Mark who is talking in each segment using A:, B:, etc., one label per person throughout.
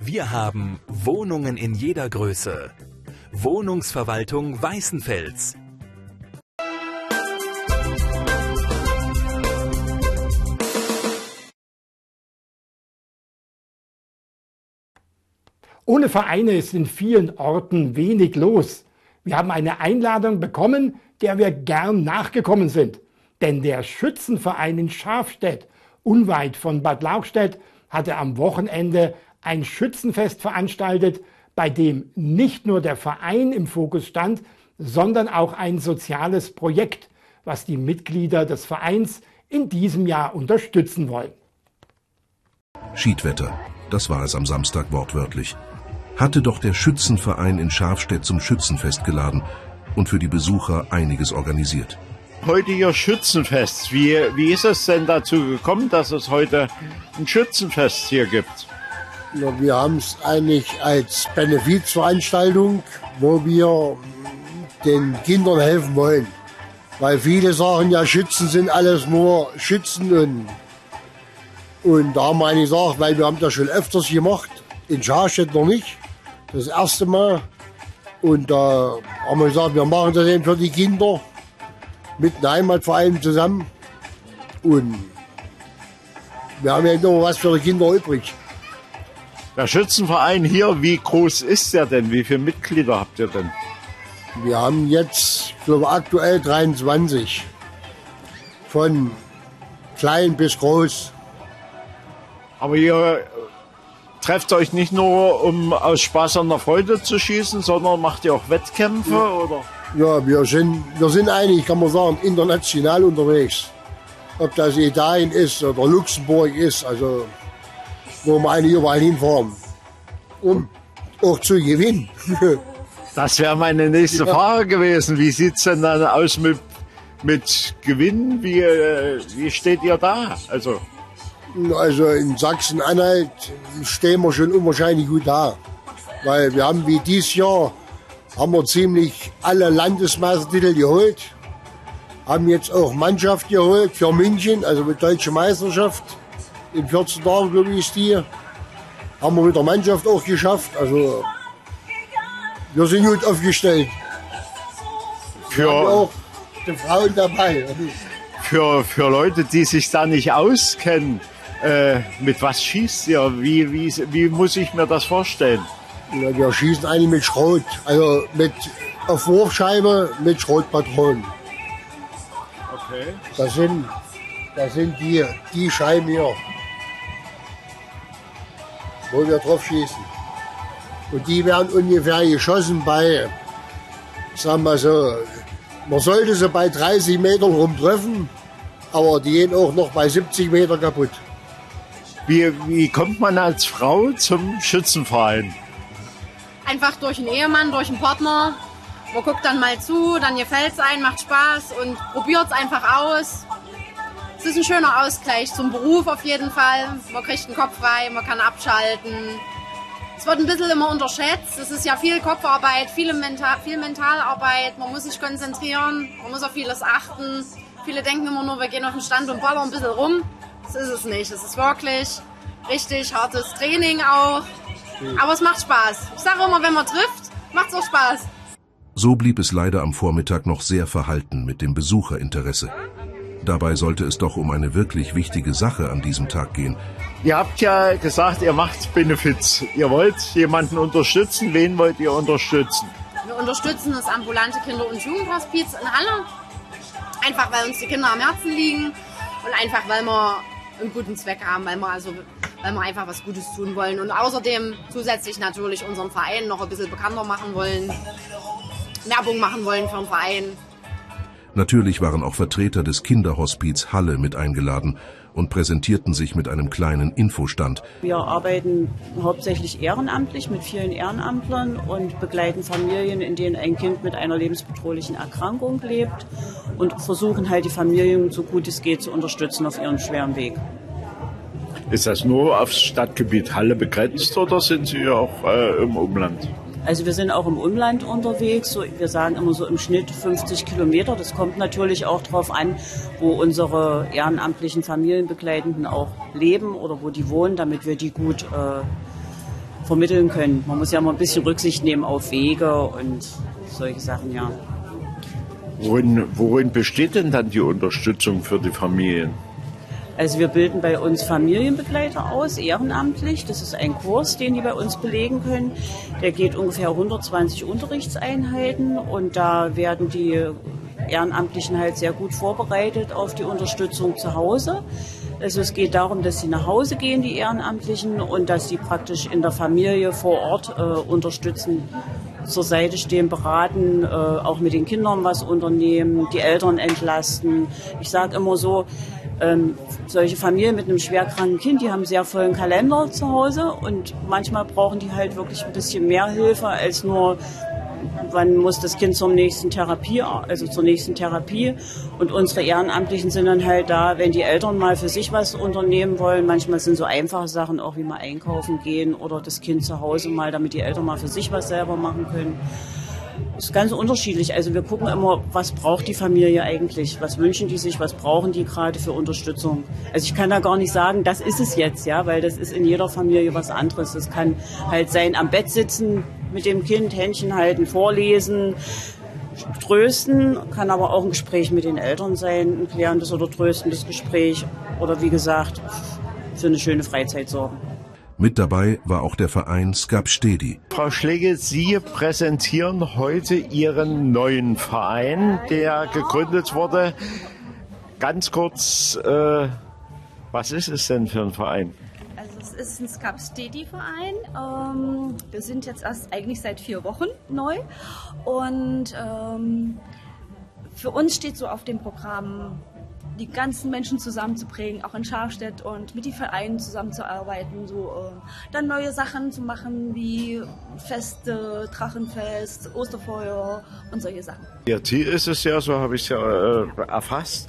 A: Wir haben Wohnungen in jeder Größe. Wohnungsverwaltung Weißenfels.
B: Ohne Vereine ist in vielen Orten wenig los. Wir haben eine Einladung bekommen, der wir gern nachgekommen sind. Denn der Schützenverein in Schafstedt, unweit von Bad Lauchstädt, hatte am Wochenende ein Schützenfest veranstaltet, bei dem nicht nur der Verein im Fokus stand, sondern auch ein soziales Projekt, was die Mitglieder des Vereins in diesem Jahr unterstützen wollen.
C: Schiedwetter, das war es am Samstag wortwörtlich. Hatte doch der Schützenverein in Schafstedt zum Schützenfest geladen und für die Besucher einiges organisiert.
D: Heute hier Schützenfest. Wie ist es denn dazu gekommen, dass es heute ein Schützenfest hier gibt?
E: Ja, wir haben es eigentlich als Benefizveranstaltung, wo wir den Kindern helfen wollen. Weil viele sagen ja, Schützen sind alles nur Schützen. Und da haben wir eigentlich gesagt, weil wir haben das schon öfters gemacht, in Schafstedt noch nicht, das erste Mal. Und da haben wir gesagt, wir machen das eben für die Kinder mit dem Heimatverein zusammen. Und wir haben ja noch was für die Kinder übrig.
D: Der Schützenverein hier, wie groß ist der denn? Wie viele Mitglieder habt ihr denn?
E: Wir haben jetzt, glaube ich, aktuell 23. Von klein bis groß.
D: Aber ihr trefft euch nicht nur, um aus Spaß an der Freude zu schießen, sondern macht ihr auch Wettkämpfe, ja. Oder?
E: Ja, wir sind eigentlich, kann man sagen, international unterwegs. Ob das Italien ist oder Luxemburg ist, also wo wir eigentlich überall hinfahren, um auch zu gewinnen.
D: Das wäre meine nächste Frage gewesen. Wie sieht es denn dann aus mit Gewinnen? Wie steht ihr da? Also
E: in Sachsen-Anhalt stehen wir schon unwahrscheinlich gut da. Weil wir haben wie dieses Jahr ziemlich alle Landesmeistertitel geholt. Haben jetzt auch Mannschaft geholt für München, also mit Deutsche Meisterschaft. In 14 Tagen, glaube ich, ist die. Haben wir mit der Mannschaft auch geschafft. Also wir sind gut aufgestellt. Wir haben auch die Frauen dabei.
D: Für Leute, die sich da nicht auskennen, mit was schießt ihr? Wie muss ich mir das vorstellen?
E: Ja, wir schießen eigentlich mit Schrot. Also auf Wurfscheibe mit Schrotpatronen.
D: Okay.
E: Das sind die Scheiben hier, wo wir drauf schießen. Und die werden ungefähr geschossen bei, sagen wir so, man sollte sie bei 30 Metern rumtreffen, aber die gehen auch noch bei 70 Meter kaputt.
D: Wie kommt man als Frau zum Schützenverein?
F: Einfach durch einen Ehemann, durch einen Partner. Man guckt dann mal zu, dann gefällt es einem, macht Spaß und probiert es einfach aus. Es ist ein schöner Ausgleich zum Beruf auf jeden Fall. Man kriegt den Kopf frei, man kann abschalten. Es wird ein bisschen immer unterschätzt. Es ist ja viel Kopfarbeit, viel Mentalarbeit. Man muss sich konzentrieren, man muss auf vieles achten. Viele denken immer nur, wir gehen auf den Stand und ballern ein bisschen rum. Das ist es nicht. Es ist wirklich richtig hartes Training auch. Aber es macht Spaß. Ich sage immer, wenn man trifft, macht es auch Spaß.
C: So blieb es leider am Vormittag noch sehr verhalten mit dem Besucherinteresse. Dabei sollte es doch um eine wirklich wichtige Sache an diesem Tag gehen.
D: Ihr habt ja gesagt, ihr macht Benefits. Ihr wollt jemanden unterstützen. Wen wollt ihr unterstützen?
F: Wir unterstützen das ambulante Kinder- und Jugendhospiz in Halle. Einfach, weil uns die Kinder am Herzen liegen und einfach, weil wir einen guten Zweck haben, weil wir einfach was Gutes tun wollen. Und außerdem zusätzlich natürlich unseren Verein noch ein bisschen bekannter machen wollen, Werbung machen wollen für den Verein.
C: Natürlich waren auch Vertreter des Kinderhospiz Halle mit eingeladen und präsentierten sich mit einem kleinen Infostand.
G: Wir arbeiten hauptsächlich ehrenamtlich mit vielen Ehrenamtlern und begleiten Familien, in denen ein Kind mit einer lebensbedrohlichen Erkrankung lebt und versuchen halt die Familien, so gut es geht, zu unterstützen auf ihrem schweren Weg.
D: Ist das nur aufs Stadtgebiet Halle begrenzt oder sind Sie auch im Umland?
G: Also wir sind auch im Umland unterwegs, so, wir sagen immer so im Schnitt 50 Kilometer. Das kommt natürlich auch darauf an, wo unsere ehrenamtlichen Familienbegleitenden auch leben oder wo die wohnen, damit wir die gut vermitteln können. Man muss ja mal ein bisschen Rücksicht nehmen auf Wege und solche Sachen, ja.
D: Worin besteht denn dann die Unterstützung für die Familien?
G: Also wir bilden bei uns Familienbegleiter aus, ehrenamtlich. Das ist ein Kurs, den die bei uns belegen können. Der geht ungefähr 120 Unterrichtseinheiten und da werden die Ehrenamtlichen halt sehr gut vorbereitet auf die Unterstützung zu Hause. Also es geht darum, dass sie nach Hause gehen, die Ehrenamtlichen, und dass sie praktisch in der Familie vor Ort unterstützen, zur Seite stehen, beraten, auch mit den Kindern was unternehmen, die Eltern entlasten. Ich sage immer so, solche Familien mit einem schwerkranken Kind, die haben einen sehr vollen Kalender zu Hause und manchmal brauchen die halt wirklich ein bisschen mehr Hilfe als nur, wann muss das Kind zur nächsten Therapie. Und unsere Ehrenamtlichen sind dann halt da, wenn die Eltern mal für sich was unternehmen wollen. Manchmal sind so einfache Sachen auch wie mal einkaufen gehen oder das Kind zu Hause mal, damit die Eltern mal für sich was selber machen können. Das ist ganz unterschiedlich. Also wir gucken immer, was braucht die Familie eigentlich? Was wünschen die sich? Was brauchen die gerade für Unterstützung? Also ich kann da gar nicht sagen, das ist es jetzt, ja, weil das ist in jeder Familie was anderes. Es kann halt sein, am Bett sitzen mit dem Kind, Händchen halten, vorlesen, trösten, kann aber auch ein Gespräch mit den Eltern sein, ein klärendes oder tröstendes Gespräch oder wie gesagt, für eine schöne Freizeit sorgen.
C: Mit dabei war auch der Verein Skapstedi.
D: Frau Schlegel, Sie präsentieren heute Ihren neuen Verein, der gegründet wurde. Ganz kurz, was ist es denn für ein Verein?
H: Also es ist ein Skapstedi-Verein. Wir sind jetzt erst eigentlich seit 4 Wochen neu und für uns steht so auf dem Programm, die ganzen Menschen zusammenzubringen, auch in Scharfstedt und mit den Vereinen zusammenzuarbeiten, so dann neue Sachen zu machen wie Feste, Drachenfest, Osterfeuer und solche Sachen.
D: Ihr Ziel ist es ja, so habe ich es ja erfasst,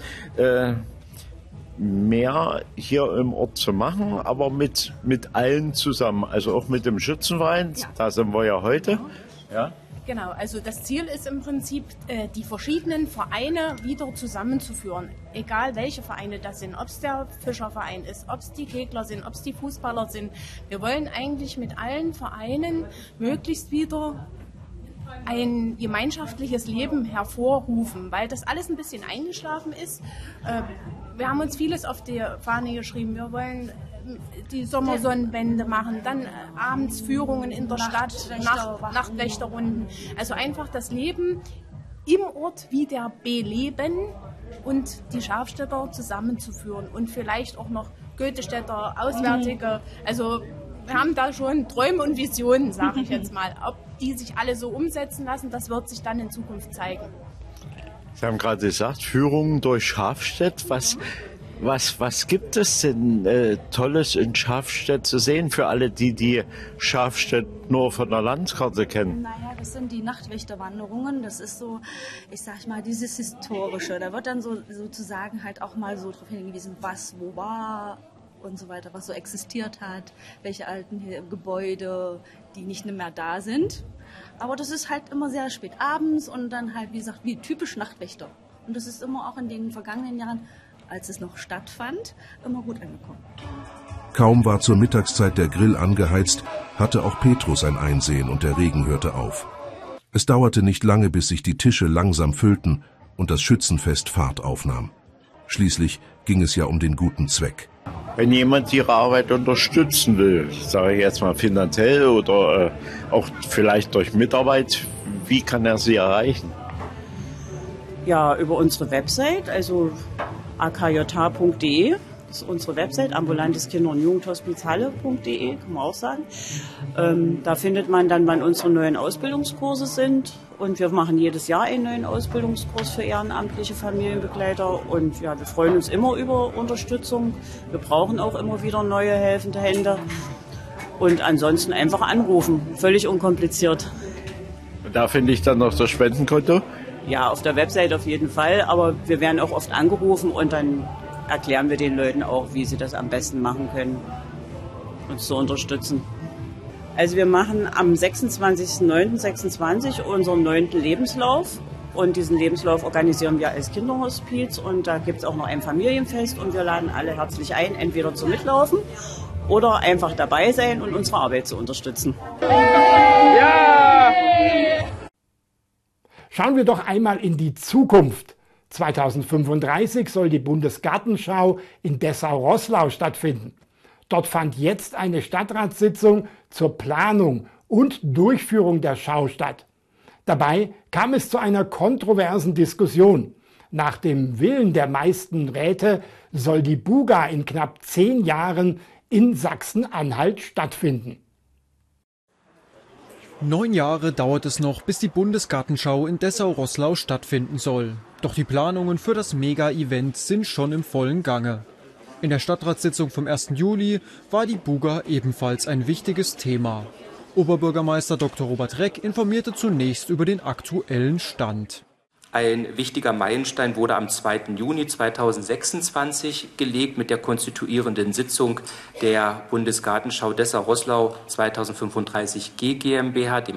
D: mehr hier im Ort zu machen, aber mit allen zusammen, also auch mit dem Schützenverein, ja. Da sind wir ja heute. Ja.
I: Genau, also das Ziel ist im Prinzip, die verschiedenen Vereine wieder zusammenzuführen. Egal welche Vereine das sind, ob es der Fischerverein ist, ob es die Kegler sind, ob es die Fußballer sind. Wir wollen eigentlich mit allen Vereinen möglichst wieder ein gemeinschaftliches Leben hervorrufen, weil das alles ein bisschen eingeschlafen ist. Wir haben uns vieles auf die Fahne geschrieben. Wir wollen die Sommersonnenwende machen, dann abends Führungen in der Stadt, Nachtwächterrunden. Also einfach das Leben im Ort wieder beleben und die Scharfstädter zusammenzuführen und vielleicht auch noch Goethestädter, Auswärtige. Also wir haben da schon Träume und Visionen, sage ich jetzt mal. Ob die sich alle so umsetzen lassen, das wird sich dann in Zukunft zeigen.
D: Sie haben gerade gesagt, Führungen durch Scharfstedt. Was gibt es denn Tolles in Scharfstedt zu sehen für alle, die Scharfstedt nur von der Landkarte kennen?
H: Naja, das sind die Nachtwächterwanderungen. Das ist so, ich sag mal, dieses Historische. Da wird dann sozusagen halt auch mal so darauf hingewiesen, was wo war und so weiter, was so existiert hat, welche alten Gebäude, die nicht mehr da sind. Aber das ist halt immer sehr spät abends und dann halt, wie gesagt, wie typisch Nachtwächter. Und das ist immer auch in den vergangenen Jahren, als es noch stattfand, immer gut angekommen.
C: Kaum war zur Mittagszeit der Grill angeheizt, hatte auch Petrus ein Einsehen und der Regen hörte auf. Es dauerte nicht lange, bis sich die Tische langsam füllten und das Schützenfest Fahrt aufnahm. Schließlich ging es ja um den guten Zweck.
D: Wenn jemand Ihre Arbeit unterstützen will, sage ich jetzt mal finanziell oder auch vielleicht durch Mitarbeit, wie kann er Sie erreichen?
G: Ja, über unsere Website, also akjh.de, das ist unsere Website, ambulantes Kinder- und Jugendhospiz Halle.de, kann man auch sagen. Da findet man dann, wann unsere neuen Ausbildungskurse sind. Und wir machen jedes Jahr einen neuen Ausbildungskurs für ehrenamtliche Familienbegleiter. Und ja, wir freuen uns immer über Unterstützung. Wir brauchen auch immer wieder neue helfende Hände. Und ansonsten einfach anrufen, völlig unkompliziert.
D: Da finde ich dann noch das Spendenkonto?
G: Ja, auf der Website auf jeden Fall. Aber wir werden auch oft angerufen und dann erklären wir den Leuten auch, wie sie das am besten machen können, uns zu unterstützen. Also wir machen am 26.09.26 unseren 9. Lebenslauf und diesen Lebenslauf organisieren wir als Kinderhospiz und da gibt es auch noch ein Familienfest und wir laden alle herzlich ein, entweder zum Mitlaufen oder einfach dabei sein und unsere Arbeit zu unterstützen.
B: Ja! Schauen wir doch einmal in die Zukunft. 2035 soll die Bundesgartenschau in Dessau-Roßlau stattfinden. Dort fand jetzt eine Stadtratssitzung zur Planung und Durchführung der Schau statt. Dabei kam es zu einer kontroversen Diskussion. Nach dem Willen der meisten Räte soll die Buga in knapp 10 Jahren in Sachsen-Anhalt stattfinden.
J: 9 Jahre dauert es noch, bis die Bundesgartenschau in Dessau-Roßlau stattfinden soll. Doch die Planungen für das Mega-Event sind schon im vollen Gange. In der Stadtratssitzung vom 1. Juli war die Buga ebenfalls ein wichtiges Thema. Oberbürgermeister Dr. Robert Reck informierte zunächst über den aktuellen Stand.
K: Ein wichtiger Meilenstein wurde am 2. Juni 2026 gelegt mit der konstituierenden Sitzung der Bundesgartenschau Dessau-Roßlau 2035 G GmbH, dem